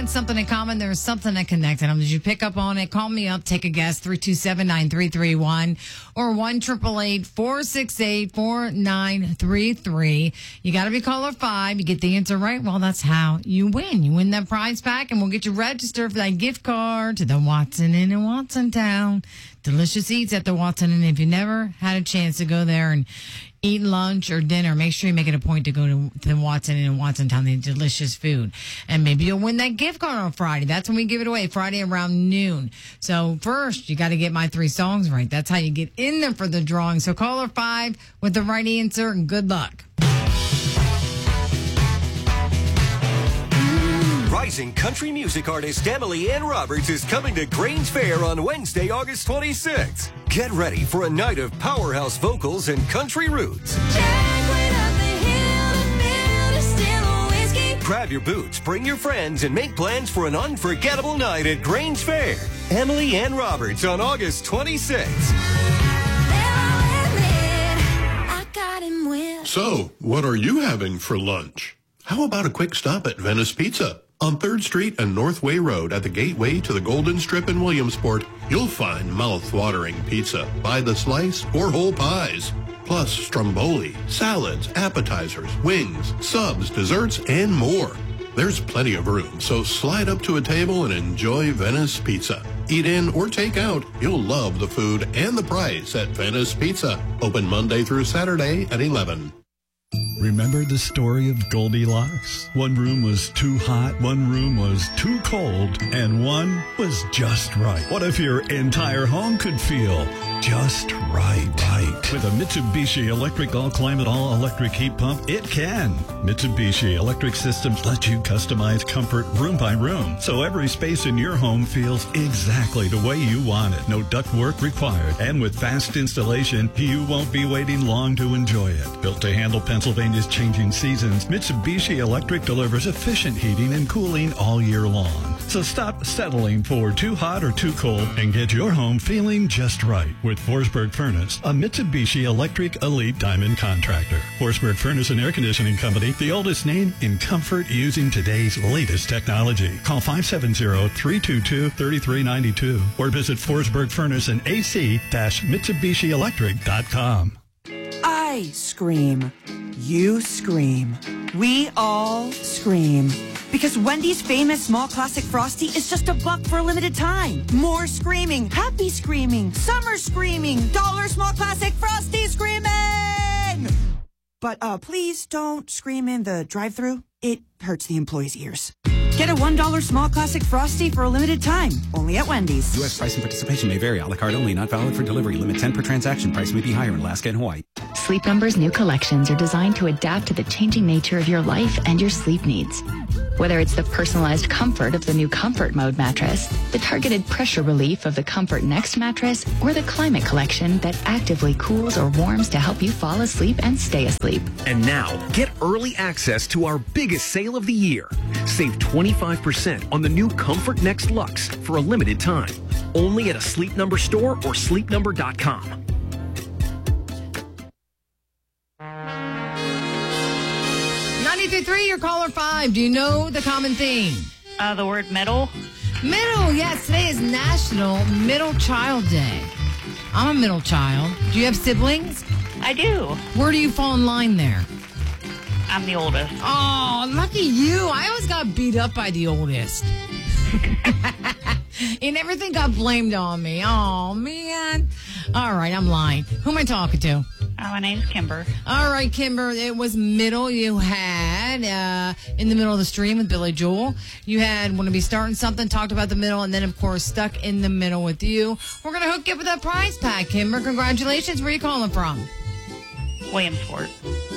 had something in common. There was something that connected them. Did you pick up on it? Call me up. Take a guess. 327-9331 or 1-888-468-4933. You got to be caller 5. You get the answer right. Well, that's how you win. You win that prize pack, and we'll get you registered for that gift card to the Watson Inn in Watsontown. Delicious eats at the Watson Inn. If you never had a chance to go there and eat lunch or dinner, make sure you make it a point to go to the Watson Inn in Watsontown. They have delicious food. And maybe you'll win that gift card on Friday. That's when we give it away, Friday around noon. So first, you got to get my 3 songs right. That's how you get in there for the drawing. So caller 5 with the right answer, and good luck. Rising country music artist Emily Ann Roberts is coming to Grange Fair on Wednesday, August 26th. Get ready for a night of powerhouse vocals and country roots. Grab your boots, bring your friends, and make plans for an unforgettable night at Grange Fair. Emily Ann Roberts on August 26th. So, what are you having for lunch? How about a quick stop at Venice Pizza? On 3rd Street and Northway Road at the gateway to the Golden Strip in Williamsport, you'll find mouth-watering pizza by the slice or whole pies. Plus stromboli, salads, appetizers, wings, subs, desserts, and more. There's plenty of room, so slide up to a table and enjoy Venice Pizza. Eat in or take out. You'll love the food and the price at Venice Pizza. Open Monday through Saturday at 11. Remember the story of Goldilocks? One room was too hot, one room was too cold, and one was just right. What if your entire home could feel just right? With a Mitsubishi Electric All-Climate All-Electric Heat Pump, it can. Mitsubishi Electric Systems let you customize comfort room by room, so every space in your home feels exactly the way you want it. No ductwork required. And with fast installation, you won't be waiting long to enjoy it. Built to handle Pennsylvania's changing seasons, Mitsubishi Electric delivers efficient heating and cooling all year long. So stop settling for too hot or too cold and get your home feeling just right with Forsberg Furnace, a Mitsubishi Electric Elite Diamond contractor. Forsberg Furnace and Air Conditioning Company, the oldest name in comfort using today's latest technology. Call 570-322-3392 or visit Forsberg Furnace and AC-MitsubishiElectric.com. I scream. You scream. We all scream. Because Wendy's famous small classic Frosty is just $1 for a limited time. More screaming, happy screaming, summer screaming, $1 small classic Frosty screaming! But please don't scream in the drive-thru. It hurts the employees' ears. Get a $1 small classic Frosty for a limited time. Only at Wendy's. U.S. price and participation may vary. A la carte only. Not valid for delivery. Limit 10 per transaction. Price may be higher in Alaska and Hawaii. Sleep Number's new collections are designed to adapt to the changing nature of your life and your sleep needs. Whether it's the personalized comfort of the new Comfort Mode mattress, the targeted pressure relief of the Comfort Next mattress, or the Climate Collection that actively cools or warms to help you fall asleep and stay asleep. And now, get early access to our biggest sale of the year. Save 25% on the new Comfort Next Luxe for a limited time. Only at a Sleep Number store or sleepnumber.com. 93.3, your caller 5. Do you know the common theme? The word middle. Middle, yes. Today is National Middle Child Day. I'm a middle child. Do you have siblings? I do. Where do you fall in line there? I'm the oldest. Oh, lucky you. I always got beat up by the oldest. And everything got blamed on me. Oh, man. All right, I'm lying. Who am I talking to? My name's Kimber. All right, Kimber, it was middle you had in the middle of the stream with Billy Joel. You had want to be starting something, talked about the middle, and then, of course, stuck in the middle with you. We're going to hook you up with that prize pack, Kimber. Congratulations. Where are you calling from? Williamsport.